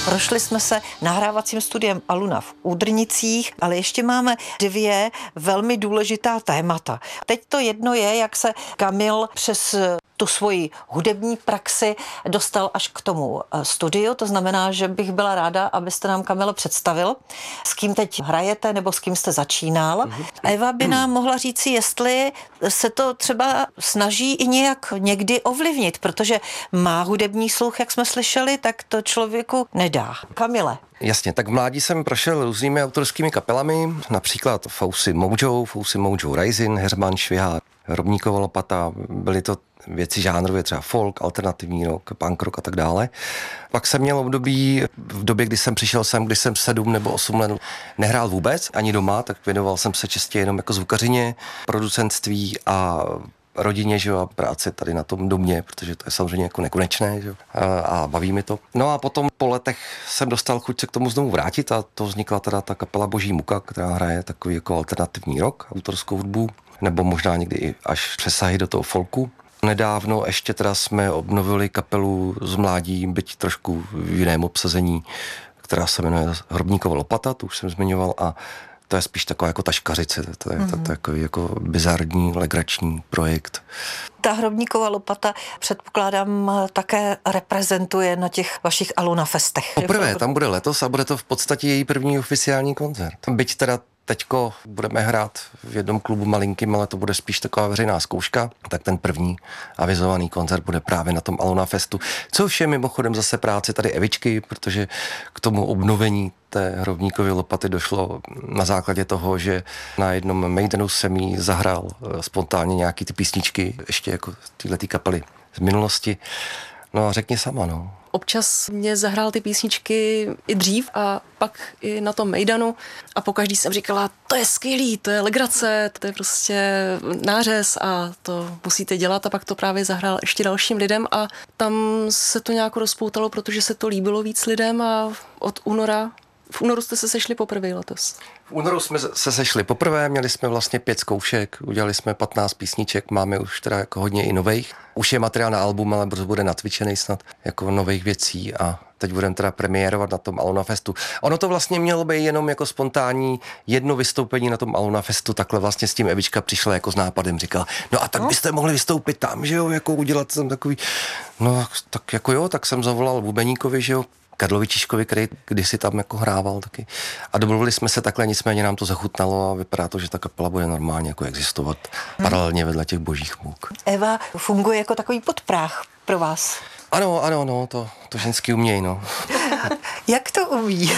Prošli jsme se nahrávacím studiem Aluna v Údrnicích, ale ještě máme 2 velmi důležitá témata. Teď to jedno je, jak se Kamil přes tu svoji hudební praxi dostal až k tomu studiu. To znamená, že bych byla ráda, abyste nám, Kamilo, představil, s kým teď hrajete nebo s kým jste začínal. Eva by nám mohla říci, jestli se to třeba snaží i nějak někdy ovlivnit, protože má hudební sluch, jak jsme slyšeli, tak to člověku nedá. Kamile. Jasně, tak v mládí jsem prošel různými autorskými kapelami, například Fousy Mojo Rising, Heřman, Švihá, Hrobníkova lopata, byly to věci žánrově, třeba folk, alternativní rock, punk rock a tak dále. Pak jsem měl období, v době, kdy jsem přišel sem, kdy jsem 7 nebo 8 let nehrál vůbec, ani doma, tak věnoval jsem se čistě jenom jako zvukařině, producentství a rodině, že jo, a práce tady na tom domě, protože to je samozřejmě jako nekonečné, že jo, a baví mi to. No a potom po letech jsem dostal chuť se k tomu znovu vrátit a to vznikla teda ta kapela Boží muka, která hraje takový jako alternativní rock, autorskou hudbu, nebo možná někdy i až přesahy do toho folku. Nedávno ještě teda jsme obnovili kapelu z mládí, byť trošku v jiném obsazení, která se jmenuje Hrobníkova lopata, tu už jsem zmiňoval, a to je spíš taková jako taškařice, to je takový jako bizarní, legrační projekt. Ta Hrobníkova lopata, předpokládám, také reprezentuje na těch vašich Aluna festech. Poprvé, tam bude letos a bude to v podstatě její první oficiální koncert. Byť teda teďko budeme hrát v jednom klubu malinkým, ale to bude spíš taková veřejná zkouška, tak ten první avizovaný koncert bude právě na tom Aluna Festu, což je mimochodem zase práce tady Evičky, protože k tomu obnovení té Hrobníkovy lopaty došlo na základě toho, že na jednom Maidenu jsem jí zahrál spontánně nějaký ty písničky, ještě jako tyhletý kapely z minulosti. No a řekni sama, no. Občas mě zahrál ty písničky i dřív a pak i na tom Mejdanu a pokaždý jsem říkala, to je skvělý, to je legrace, to je prostě nářez a to musíte dělat, a pak to právě zahrál ještě dalším lidem a tam se to nějak rozpoutalo, protože se to líbilo víc lidem a od února. V únoru jste se sešli poprvé letos. V únoru jsme se sešli poprvé, měli jsme vlastně 5 zkoušek, udělali jsme 15 písniček, máme už teda jako hodně i nových. Už je materiál na album, ale brzo bude natvičený snad jako nových věcí a teď budeme teda premiérovat na tom Aluna Festu. Ono to vlastně mělo být jenom jako spontánní jedno vystoupení na tom Aluna Festu, takhle vlastně s tím Evička přišla jako s nápadem, říkala, no a tak byste mohli vystoupit tam, že jo, jako udělat tam takový, no tak jako jo, tak jsem zavolal Bubeníkovi, že jo, Karlovi Číškovi, který kdysi tam jako hrával taky. A domluvili jsme se takhle, nicméně nám to zachutnalo a vypadá to, že ta kapela bude normálně jako existovat paralelně vedle těch Božích muk. Eva funguje jako takový podpráh pro vás. Ano, no, to ženský umějí, no. Jak to umí?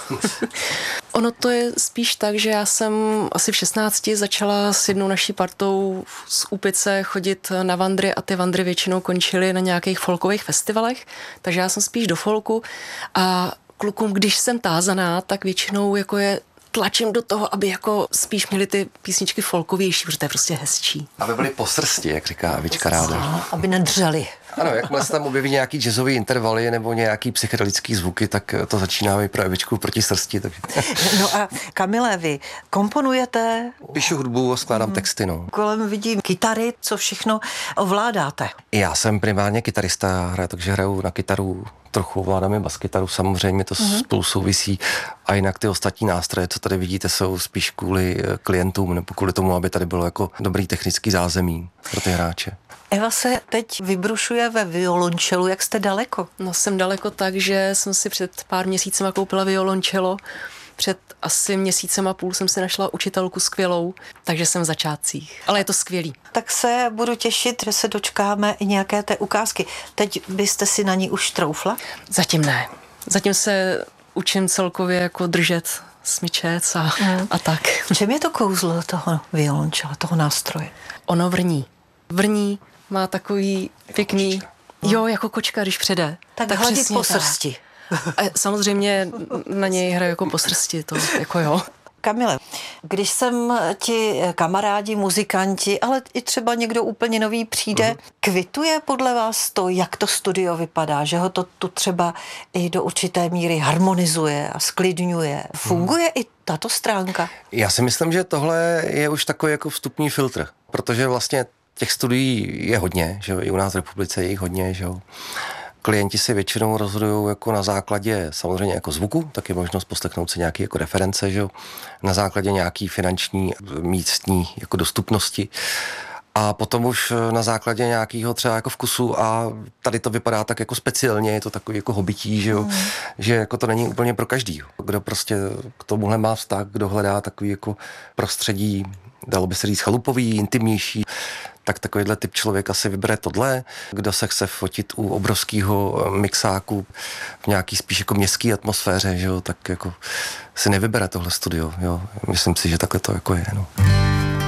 Ono to je spíš tak, že já jsem asi v 16 začala s jednou naší partou z Úpice chodit na vandry a ty vandry většinou končily na nějakých folkových festivalech, takže já jsem spíš do folku a klukům, když jsem tázaná, tak většinou jako je tlačím do toho, aby jako spíš měli ty písničky folkovější, protože to je prostě hezčí. Aby byly po srsti, jak říká Evička ráda. Aby nedřeli. Ano, jakmile se tam objeví nějaký jazzový intervaly nebo nějaký psychedelický zvuky, tak to začíná být pro Evičku proti srsti. Takže. No a Kamile, vy komponujete? Píšu hudbu a skládám texty, no. Kolem vidím kytary, co všechno ovládáte. Já jsem primárně kytarista, takže hraju na kytaru, trochu ovládám i baskytaru, samozřejmě to spolu souvisí a jinak ty ostatní nástroje, co tady vidíte, jsou spíš kvůli klientům nebo kvůli tomu, aby tady bylo jako dobrý technický zázemí pro ty hráče. Eva se teď vybrušuje ve violončelu, jak jste daleko? No jsem daleko tak, že jsem si před pár měsícema koupila violončelo. Před asi měsícem a půl jsem si našla učitelku skvělou, takže jsem v začátcích. Ale je to skvělý. Tak se budu těšit, že se dočkáme i nějaké té ukázky. Teď byste si na ní už troufla? Zatím ne. Zatím se učím celkově jako držet smyčec a tak. V čem je to kouzlo toho violončela, toho nástroje? Ono vrní. Vrní, má takový jako pěkný... Kočička. Jo, jako kočka, když přede. Tak hladit po srsti. A samozřejmě na něj hraju jako po srsti, to jako jo. Kamile, když sem ti kamarádi, muzikanti, ale i třeba někdo úplně nový přijde, kvituje podle vás to, jak to studio vypadá, že ho to tu třeba i do určité míry harmonizuje a sklidňuje. Funguje i tato stránka? Já si myslím, že tohle je už takový jako vstupní filtr, protože vlastně těch studií je hodně, že jo, i u nás v republice je jich hodně, že jo. Klienti si většinou rozhodují jako na základě samozřejmě jako zvuku, tak je možnost poslechnout si nějaké jako reference, že jo? Na základě nějaký finanční místní jako dostupnosti. A potom už na základě nějakého třeba jako vkusu a tady to vypadá tak jako speciálně, je to takový jako hobití, že jo, že jako to není úplně pro každýho. Kdo prostě k tomuhle má vztah, kdo hledá takový jako prostředí, dalo by se říct chalupový, intimnější, tak takovýhle typ člověka si vybere tohle. Kdo se chce fotit u obrovského mixáku v nějaký spíš jako městské atmosféře, že jo, tak jako si nevybere tohle studio, jo. Myslím si, že takhle to jako je, no.